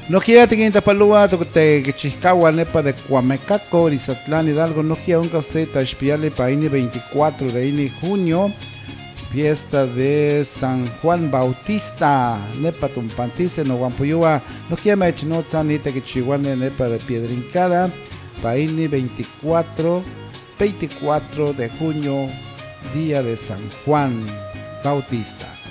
No quiera te quinta palua, te que chiscagua nepa de Cuamecaco, Rizatlán, Hidalgo, no quiera un caseta, espiarle para INE 24 de INE junio, fiesta de San Juan Bautista, nepa tumpantice, no guampuyua, no quiera me echinotza, ni te que chihuane nepa de Piedrincada, para INE 24 de junio, día de San Juan Bautista.